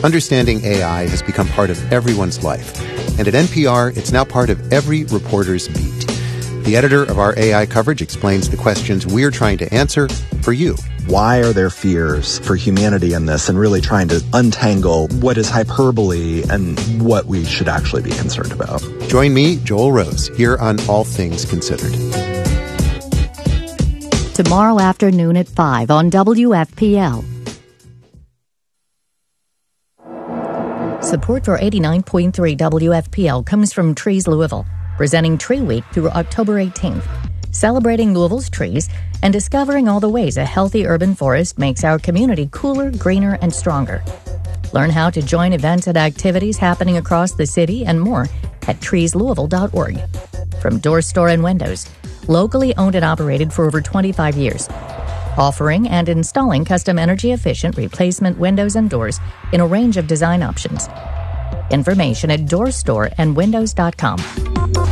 Understanding AI has become part of everyone's life. And at NPR, it's now part of every reporter's beat. The editor of our AI coverage explains the questions we're trying to answer for you. Why are there fears for humanity in this, and really trying to untangle what is hyperbole and what we should actually be concerned about. Join me, Joel Rose, here on All Things Considered. Tomorrow afternoon at 5 on WFPL. Support for 89.3 WFPL comes from Trees Louisville, presenting Tree Week through October 18th, celebrating Louisville's trees and discovering all the ways a healthy urban forest makes our community cooler, greener, and stronger. Learn how to join events and activities happening across the city and more at treeslouisville.org. From Door Store and Windows, locally owned and operated for over 25 years, offering and installing custom energy-efficient replacement windows and doors in a range of design options. Information at doorstoreandwindows.com.